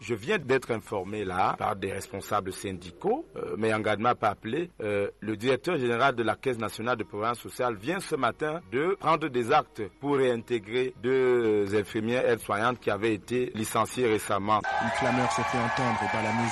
je viens d'être informé là par des responsables syndicaux, mais Yangadma n'a pas appelé. Le directeur général de la Caisse nationale de prévoyance sociale vient ce matin de prendre des actes pour réintégrer 2 infirmières aides-soignantes qui avaient été licenciées récemment. Une clameur se fait entendre dans la mesure